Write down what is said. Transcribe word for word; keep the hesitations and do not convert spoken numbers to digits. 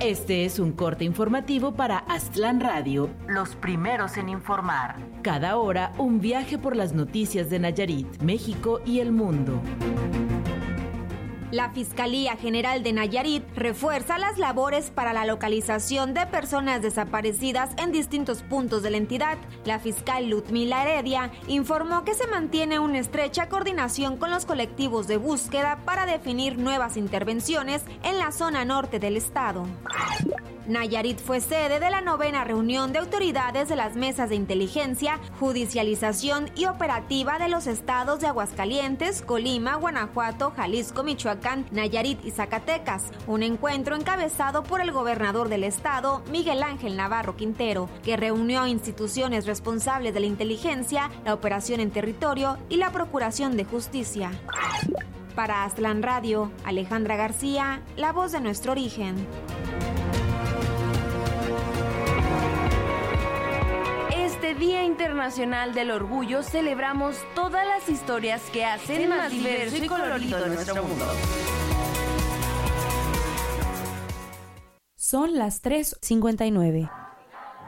Este es un corte informativo para Aztlán Radio, los primeros en informar. Cada hora, un viaje por las noticias de Nayarit, México y el mundo. La Fiscalía General de Nayarit refuerza las labores para la localización de personas desaparecidas en distintos puntos de la entidad. La fiscal Ludmila Heredia informó que se mantiene una estrecha coordinación con los colectivos de búsqueda para definir nuevas intervenciones en la zona norte del estado. Nayarit fue sede de la novena reunión de autoridades de las mesas de inteligencia, judicialización y operativa de los estados de Aguascalientes, Colima, Guanajuato, Jalisco, Michoacán, Nayarit y Zacatecas. Un encuentro encabezado por el gobernador del estado, Miguel Ángel Navarro Quintero, que reunió a instituciones responsables de la inteligencia, la operación en territorio y la procuración de justicia. Para Aztlán Radio, Alejandra García, la voz de nuestro origen. Este Día Internacional del Orgullo celebramos todas las historias que hacen más diverso y colorido nuestro mundo. Son las tres cincuenta y nueve.